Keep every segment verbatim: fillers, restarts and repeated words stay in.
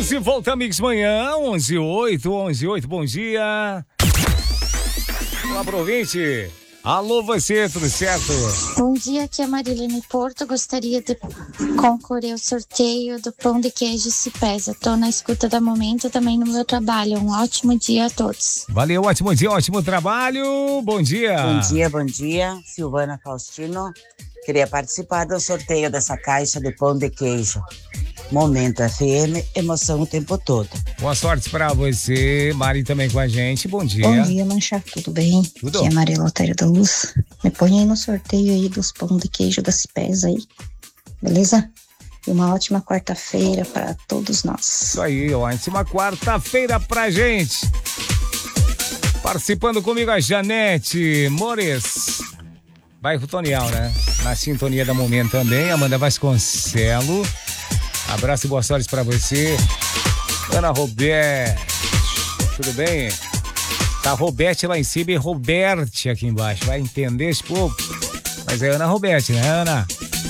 onze, volta Mix Manhã, onze oito, onze oito, bom dia. Olá, provinte. Alô, você, tudo certo? Bom dia, aqui é a Marilene Porto. Gostaria de concorrer ao sorteio do pão de queijo Cipesa. Tô na escuta da Momento também no meu trabalho. Um ótimo dia a todos. Valeu, ótimo dia, ótimo trabalho. Bom dia. Bom dia, bom dia. Silvana Faustino. Queria participar do sorteio dessa caixa de pão de queijo. Momento F M, emoção o tempo todo. Boa sorte pra você, Mari, também com a gente. Bom dia. Bom dia, Mancha, tudo bem? Tudo. Aqui é a Maria Lotério da Luz. Me põe aí no sorteio aí dos pão de queijo da Cipesa aí, beleza? E uma ótima quarta-feira para todos nós. Isso aí, ótima quarta-feira pra gente. Participando comigo a Janete Mores, bairro Tonial, né? Na sintonia da Momento também, Amanda Vasconcelo. Abraço e boa sorte pra você. Ana Roberto, tudo bem? Tá Roberto lá em cima e Roberte aqui embaixo. Vai entender esse povo? Mas é Ana Roberto, né, Ana?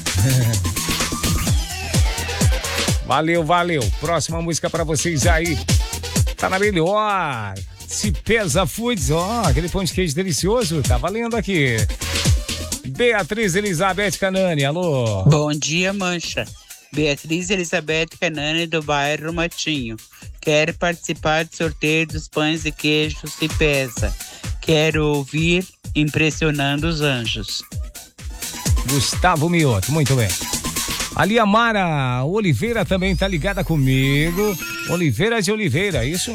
Valeu, valeu. Próxima música pra vocês aí. Tá na melhor. Cipesa Foods, ó, oh, aquele pão de queijo delicioso. Tá valendo aqui. Beatriz Elizabeth Canani, alô. Bom dia, Mancha. Beatriz Elizabeth Canani, do bairro Matinho. Quero participar do sorteio dos pães de queijo Cipesa. Quero ouvir Impressionando os Anjos. Gustavo Mioto, muito bem. Ali a Mara Oliveira também tá ligada comigo. Oliveira de Oliveira, isso?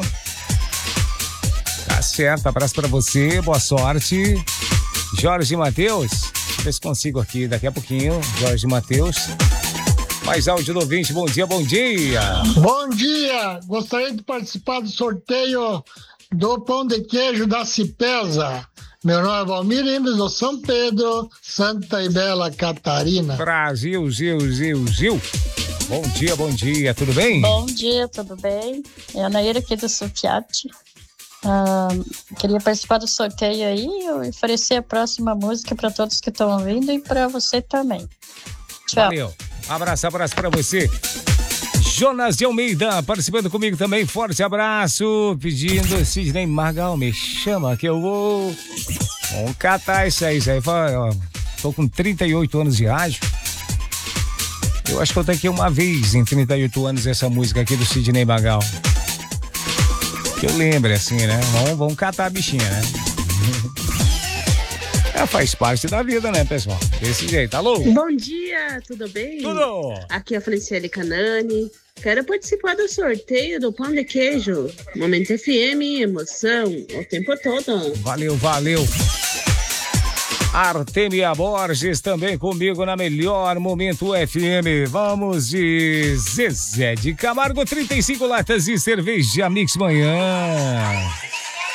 Tá certo, abraço pra você, boa sorte. Jorge Matheus, deixa eu ver se consigo aqui daqui a pouquinho. Jorge Matheus. Mais áudio do ouvinte, bom dia, bom dia. Bom dia, gostaria de participar do sorteio do pão de queijo da Cipesa. Meu nome é Valmir Imes, do São Pedro, Santa e Bela Catarina. Brasil, Gil, Gil, Gil. Bom dia, bom dia, tudo bem? Bom dia, tudo bem? É a Naira aqui do Sufiat. Ah, queria participar do sorteio aí e oferecer a próxima música para todos que estão ouvindo e para você também. Tchau. Valeu. Abraço, abraço pra você. Jonas de Almeida participando comigo também. Forte abraço. Pedindo Sidney Margal, me chama que eu vou. Vamos catar isso aí. Isso aí ó, tô com trinta e oito anos de rádio. Eu acho que eu toquei uma vez em trinta e oito anos essa música aqui do Sidney Margal. Que eu lembro, assim, né? Vamos, vamos catar a bichinha, né? É, faz parte da vida, né, pessoal? Desse jeito. Alô? Bom dia, tudo bem? Tudo! Aqui é a Feliciane Canani. Quero participar do sorteio do pão de queijo. Momento F M, emoção o tempo todo. Valeu, valeu. Artemia Borges também comigo na melhor Momento F M. Vamos de Zezé de Camargo, trinta e cinco latas de cerveja Mix Manhã.